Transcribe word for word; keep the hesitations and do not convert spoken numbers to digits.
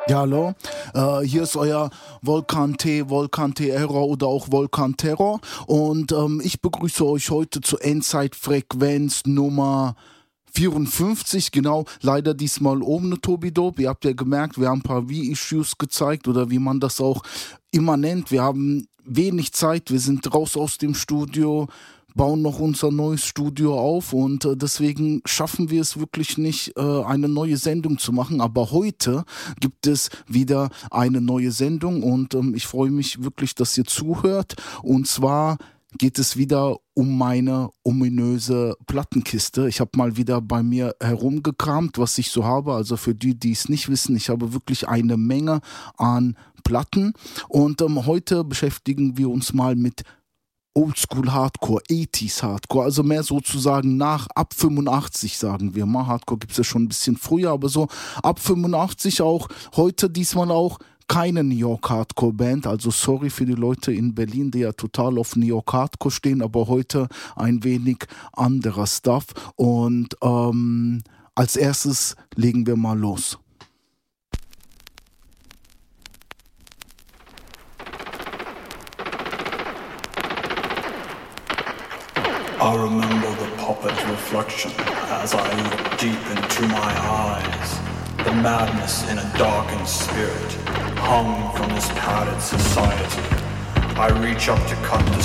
Ja, hallo, äh, hier ist euer Volkan T, Volkan Terror oder auch Volkan Terror und ähm, ich begrüße euch heute zur Endzeit-Frequenz Nummer vierundfünfzig, genau, leider diesmal ohne Tobi Dope. Ihr habt ja gemerkt, wir haben ein paar V-Issues gezeigt oder wie man das auch immer nennt. Wir haben wenig Zeit, wir sind raus aus dem Studio, bauen noch unser neues Studio auf und äh, deswegen schaffen wir es wirklich nicht, äh, eine neue Sendung zu machen. Aber heute gibt es wieder eine neue Sendung und ähm, ich freue mich wirklich, dass ihr zuhört. Und zwar geht es wieder um meine ominöse Plattenkiste. Ich habe mal wieder bei mir herumgekramt, was ich so habe. Also für die, die es nicht wissen, ich habe wirklich eine Menge an Platten. Und ähm, heute beschäftigen wir uns mal mit Oldschool Hardcore, achtziger Hardcore, also mehr sozusagen nach ab fünfundachtzig, sagen wir mal. Hardcore gibt es ja schon ein bisschen früher, aber so ab fünfundachtzig auch, heute diesmal auch keine New York Hardcore Band, also sorry für die Leute in Berlin, die ja total auf New York Hardcore stehen, aber heute ein wenig anderer Stuff und ähm, als erstes legen wir mal los. I remember the puppet reflection as I look deep into my eyes. The madness in a darkened spirit hung from this padded society. I reach up to cut the